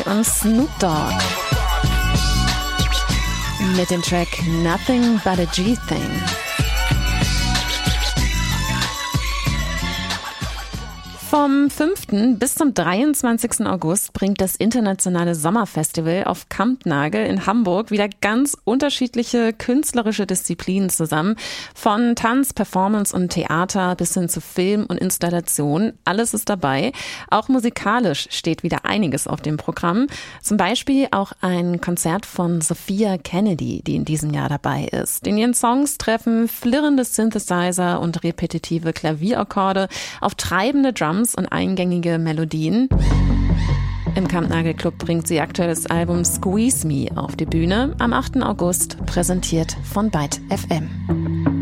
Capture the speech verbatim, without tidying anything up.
und Snoop Dogg mit dem Track Nothing But a G-Thing. Vom fünften bis zum dreiundzwanzigsten August bringt das internationale Sommerfestival auf Kampnagel in Hamburg wieder ganz unterschiedliche künstlerische Disziplinen zusammen. Von Tanz, Performance und Theater bis hin zu Film und Installation. Alles ist dabei. Auch musikalisch steht wieder einiges auf dem Programm. Zum Beispiel auch ein Konzert von Sophia Kennedy, die in diesem Jahr dabei ist. In ihren Songs treffen flirrende Synthesizer und repetitive Klavierakkorde auf treibende Drums und eingängige Melodien. Im Kampnagel Club bringt sie aktuell das Album Squeeze Me auf die Bühne am achten August, präsentiert von Byte F M.